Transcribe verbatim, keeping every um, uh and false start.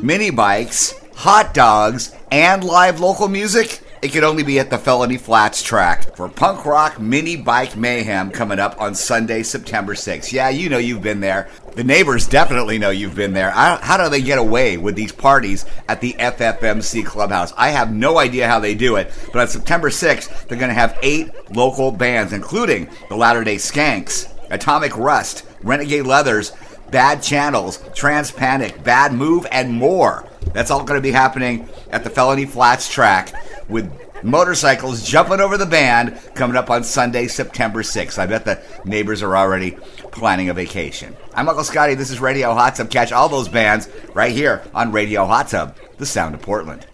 mini bikes, hot dogs, and live local music? It could only be at the Felony Flats track for Punk Rock Mini Bike Mayhem coming up on Sunday, September sixth. Yeah, you know you've been there. The neighbors definitely know you've been there. I, how do they get away with these parties at the F F M C Clubhouse? I have no idea how they do it, but on September sixth, they're going to have eight local bands, including the Latter-day Skanks, Atomic Rust, Renegade Leathers, Bad Channels, Trans Panic, Bad Move, and more. That's all going to be happening at the Felony Flats track with motorcycles jumping over the band coming up on Sunday, September sixth. I bet the neighbors are already planning a vacation. I'm Uncle Scotty. This is Radio Hot Tub. Catch all those bands right here on Radio Hot Tub, the sound of Portland.